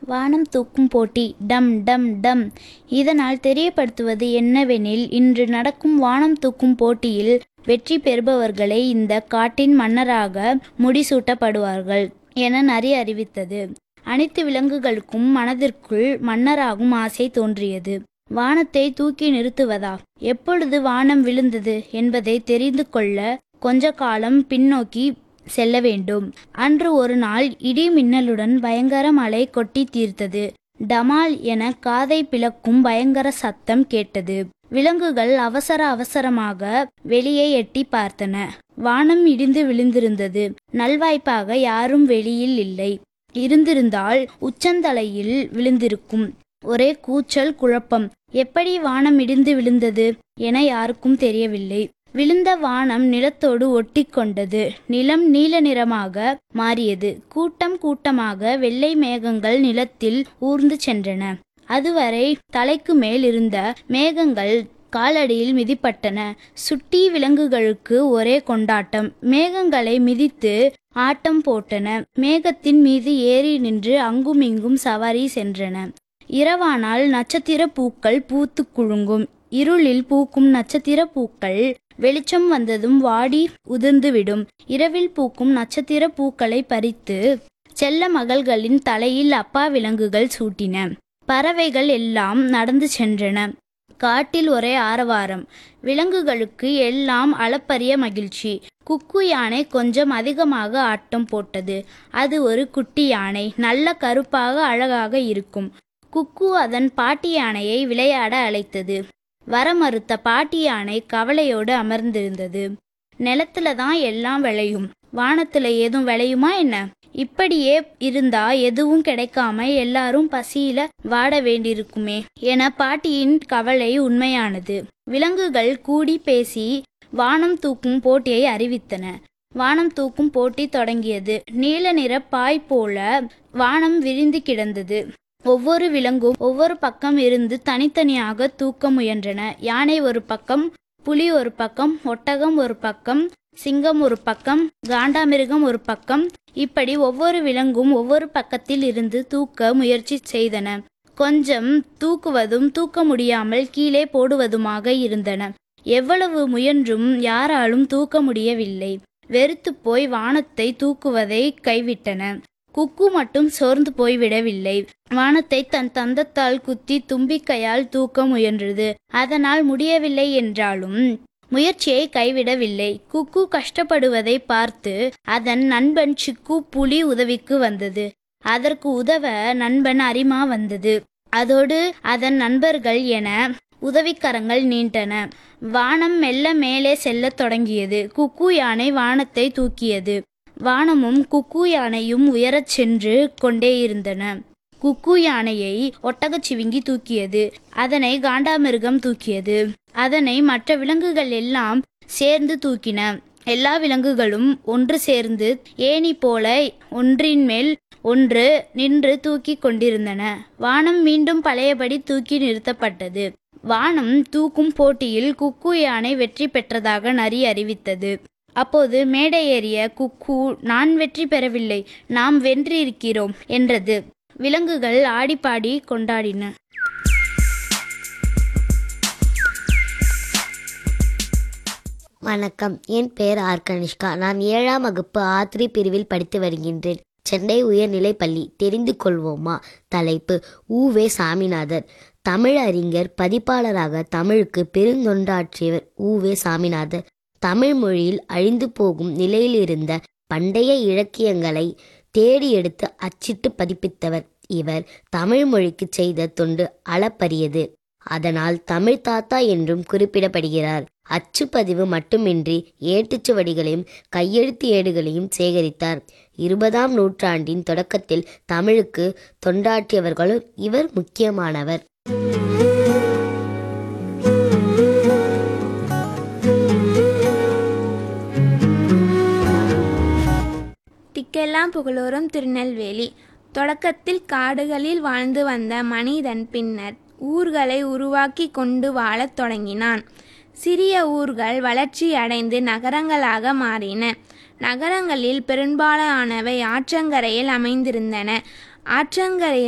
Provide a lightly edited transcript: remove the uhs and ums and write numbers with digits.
வானம் தூக்கும் போட்டி டம் டம் டம். இதனால் தெரியப்படுத்துவது என்னவெனில், இன்று நடக்கும் வானம் தூக்கும் போட்டியில் வெற்றி பெறுபவர்களே இந்த காட்டின் மன்னராக முடிசூட்டப்படுவார்கள் என நரி அறிவித்தது. அனைத்து விலங்குகளுக்கும் மனதிற்குள் மன்னராகும் ஆசை தோன்றியது. வானத்தை தூக்கி நிறுத்துவதா? எப்பொழுது வானம் விழுந்தது என்பதை தெரிந்து கொள்ள கொஞ்ச காலம் பின்னோக்கி செல்ல வேண்டும். அன்று ஒரு நாள் இடி மின்னலுடன் பயங்கர மழை கொட்டி தீர்த்தது. டமால் என காதை பிளக்கும் பயங்கர சத்தம் கேட்டது. விலங்குகள் அவசர அவசரமாக வெளியே எட்டி பார்த்தன. வானம் இடிந்து விழுந்திருந்தது. நல்வாய்ப்பாக யாரும் வெளியில் இல்லை. இருந்திருந்தால் உச்சந்தலையில் விழுந்திருக்கும். ஒரே கூச்சல், குழப்பம். எப்படி வானம் இடிந்து விழுந்தது என யாருக்கும் தெரியவில்லை. விழுந்த வானம் நிலத்தோடு ஒட்டி கொண்டது. நிலம் நீல நிறமாக மாறியது. கூட்டம் கூட்டமாக வெள்ளை மேகங்கள் நிலத்தில் ஊர்ந்து சென்றன. அதுவரை தலைக்கு மேல் இருந்த மேகங்கள் காலடியில் மிதிப்பட்டன. சுட்டி விலங்குகளுக்கு ஒரே கொண்டாட்டம். மேகங்களை மிதித்து ஆட்டம் போட்டன. மேகத்தின் மீது ஏறி நின்று அங்கும் இங்கும் சவாரி சென்றன. இரவானால் நட்சத்திர பூக்கள் பூத்து குலுங்கும். இருளில் பூக்கும் நட்சத்திர பூக்கள் வெளிச்சம் வந்ததும் வாடி உதிர்ந்துவிடும். இரவில் பூக்கும் நட்சத்திர பூக்களை பறித்து செல்ல மகள்களின் தலையில் அப்பா விலங்குகள் சூட்டின. பறவைகள் எல்லாம் நடந்து சென்றன. காட்டில் ஒரே ஆரவாரம். விலங்குகளுக்கு எல்லாம் அளப்பரிய மகிழ்ச்சி. குக்கு யானை கொஞ்சம் அதிகமாக ஆட்டம் போட்டது. அது ஒரு குட்டி யானை. நல்ல கருப்பாக அழகாக இருக்கும். குக்கு அதன் பாட்டி யானையை விளையாட அழைத்தது. வர மறுத்த பாட்டி யானை கவலையோடு அமர்ந்திருந்தது. நிலத்துல தான் எல்லாம் விளையும், வானத்துல ஏதும் விளையுமா என்ன? இப்படியே இருந்தா எதுவும் கிடைக்காம எல்லாரும் பசியில வாட வேண்டியிருக்குமே என பாட்டியின் கவலை உண்மையானது. விலங்குகள் கூடி பேசி வானம் தூக்கும் போட்டியை அறிவித்தன. வானம் தூக்கும் போட்டி தொடங்கியது. நீல நிற பாய் போல வானம் விரிந்து கிடந்தது. ஒவ்வொரு விலங்கும் ஒவ்வொரு பக்கம் இருந்து தனித்தனியாக தூக்க முயன்றன. யானை ஒரு பக்கம், புலி ஒரு பக்கம், ஒட்டகம் ஒரு பக்கம், சிங்கம் ஒரு பக்கம், காண்டாமிருகம் ஒரு பக்கம். இப்படி ஒவ்வொரு விலங்கும் ஒவ்வொரு பக்கத்தில் இருந்து தூக்க முயற்சி செய்தன. கொஞ்சம் தூக்குவதும் தூக்க முடியாமல் கீழே போடுவதுமாக இருந்தன. எவ்வளவு முயன்றும் யாராலும் தூக்க முடியவில்லை. வெறுத்து போய் வானத்தை தூக்குவதை கைவிட்டன. குக்கு மட்டும் சோர்ந்து போய்விடவில்லை. வானத்தை தன் தந்தத்தால் குத்தி தும்பிக்கையால் தூக்க முயன்றது. அதனால் முடியவில்லை என்றாலும் முயற்சியை கைவிடவில்லை. குக்கு கஷ்டப்படுவதை பார்த்து அதன் நண்பன் சிக்கு புலி உதவிக்கு வந்தது. அதற்கு உதவ நண்பன் அரிமா வந்தது. அதோடு அதன் நண்பர்கள் என உதவிக்கரங்கள் நீண்டன. வானம் மெல்ல மேலே செல்ல தொடங்கியது. குக்கு யானை வானத்தை தூக்கியது. வானமும் குக்கு யானையும் உயரச் சென்று கொண்டே இருந்தன. குக்கு யானையை ஒட்டகச்சிவிங்கி தூக்கியது. அதனை காண்டாமிருகம் தூக்கியது. அதனை மற்ற விலங்குகள் எல்லாம் சேர்ந்து தூக்கின. எல்லா விலங்குகளும் ஒன்று சேர்ந்து ஏணி போல ஒன்றின் மேல் ஒன்று நின்று தூக்கி கொண்டிருந்தன. வானம் மீண்டும் பழையபடி தூக்கி நிறுத்தப்பட்டது. வானம் தூக்கும் போட்டியில் குக்கு யானை வெற்றி பெற்றதாக நரி அறிவித்தது. அப்போது மேடை ஏறிய குக்கு, நான் வெற்றி பெறவில்லை, நாம் வென்றிருக்கிறோம் என்றது. விலங்குகள் ஆடிப்பாடி கொண்டாடின. வணக்கம், என் பெயர் ஆர் கனிஷ்கா. நான் 7ஆம் வகுப்பு ஆத்ரி பிரிவில் படித்து வருகின்றேன். சென்னை உயர்நிலைப்பள்ளி. தெரிந்து கொள்வோமா? தலைப்பு: உ.வே. சாமிநாதர். தமிழ் அறிஞர், பதிப்பாளராக தமிழுக்கு பெருந்தொண்டாற்றியவர் உ.வே. சாமிநாதர். தமிழ் மொழியில் அழிந்து போகும் நிலையில் இருந்த பண்டைய இலக்கியங்களை தேடி எடுத்து அச்சிட்டு பதிப்பித்தவர் இவர். தமிழ் மொழிக்கு செய்த தொண்டு அளப்பரியது. அதனால் தமிழ் தாத்தா என்றும் குறிப்பிடப்படுகிறார். அச்சுப்பதிவு மட்டுமின்றி ஏட்டுச்சுவடிகளையும் கையெழுத்து ஏடுகளையும் சேகரித்தார். 20ஆம் நூற்றாண்டின் தொடக்கத்தில் தமிழுக்கு தொண்டாற்றியவர்களும் இவர் முக்கியமானவர். திக்கெல்லாம் புகழோரும் திருநெல்வேலி. தொடக்கத்தில் காடுகளில் வாழ்ந்து வந்த மனிதன் பின்னர் ஊர்களை உருவாக்கி கொண்டு வாழத் தொடங்கினான். சிறிய ஊர்கள் வளர்ச்சி அடைந்து நகரங்களாக மாறின. நகரங்களில் பெரும்பாலானவை ஆற்றங்கரையில் அமைந்திருந்தன. ஆற்றங்கரையில்